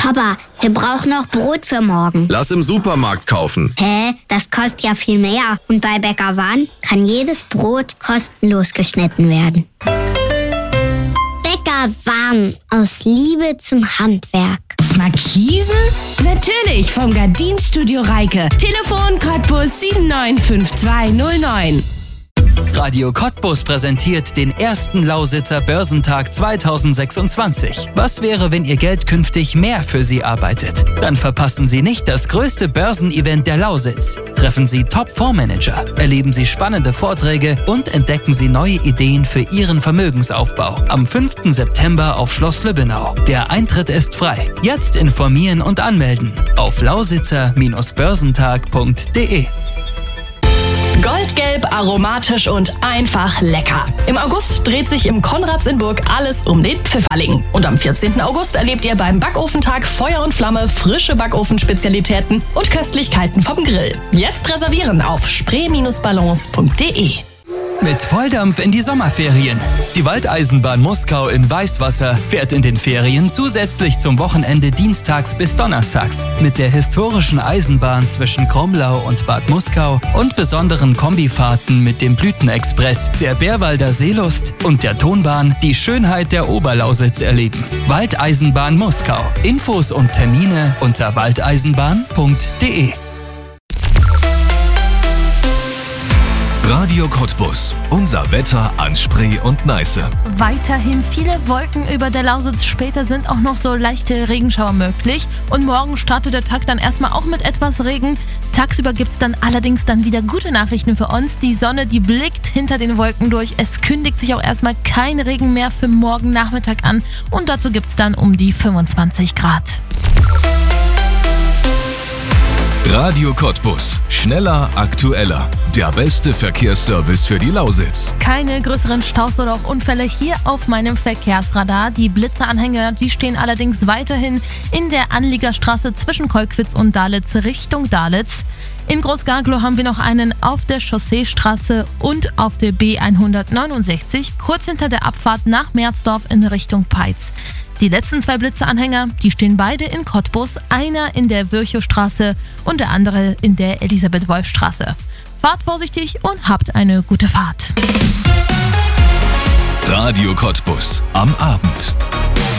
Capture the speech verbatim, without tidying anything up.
Papa, wir brauchen noch Brot für morgen. Lass im Supermarkt kaufen. Hä? Das kostet ja viel mehr. Und bei Bäcker Wan kann jedes Brot kostenlos geschnitten werden. Bäcker Wan, aus Liebe zum Handwerk. Markisen? Natürlich, vom Gardinstudio Reike. Telefon Cottbus sieben neun fünf zwei null neun. Radio Cottbus präsentiert den ersten Lausitzer Börsentag zweitausendsechsundzwanzig. Was wäre, wenn Ihr Geld künftig mehr für Sie arbeitet? Dann verpassen Sie nicht das größte Börsenevent der Lausitz. Treffen Sie Top-Fondsmanager, erleben Sie spannende Vorträge und entdecken Sie neue Ideen für Ihren Vermögensaufbau. Am fünften September auf Schloss Lübbenau. Der Eintritt ist frei. Jetzt informieren und anmelden auf lausitzer Bindestrich börsentag punkt de. Goldgelb, aromatisch und einfach lecker. Im August dreht sich im Konrads in Burg alles um den Pfifferling. Und am vierzehnten August erlebt ihr beim Backofentag Feuer und Flamme, frische Backofenspezialitäten und Köstlichkeiten vom Grill. Jetzt reservieren auf spree Bindestrich ballons punkt de. Mit Volldampf in die Sommerferien. Die Waldeisenbahn Muskau in Weißwasser fährt in den Ferien zusätzlich zum Wochenende dienstags bis donnerstags. Mit der historischen Eisenbahn zwischen Kromlau und Bad Muskau und besonderen Kombifahrten mit dem Blütenexpress, der Bärwalder Seelust und der Tonbahn die Schönheit der Oberlausitz erleben. Waldeisenbahn Muskau. Infos und Termine unter waldeisenbahn punkt de. Radio Cottbus. Unser Wetter an Spree und Neiße. Weiterhin viele Wolken über der Lausitz. Später sind auch noch so leichte Regenschauer möglich. Und morgen startet der Tag dann erstmal auch mit etwas Regen. Tagsüber gibt es dann allerdings dann wieder gute Nachrichten für uns. Die Sonne, die blickt hinter den Wolken durch. Es kündigt sich auch erstmal kein Regen mehr für morgen Nachmittag an. Und dazu gibt es dann um die fünfundzwanzig Grad. Radio Cottbus. Schneller, aktueller. Der beste Verkehrsservice für die Lausitz. Keine größeren Staus oder auch Unfälle hier auf meinem Verkehrsradar. Die Blitzeranhänger, die stehen allerdings weiterhin in der Anliegerstraße zwischen Kolkwitz und Dalitz Richtung Dalitz. In Großgarglow haben wir noch einen auf der Chausseestraße und auf der B hundertneunundsechzig, kurz hinter der Abfahrt nach Merzdorf in Richtung Peitz. Die letzten zwei Blitzeanhänger, die stehen beide in Cottbus, einer in der Virchowstraße und der andere in der Elisabeth-Wolf-Straße. Fahrt vorsichtig und habt eine gute Fahrt. Radio Cottbus am Abend.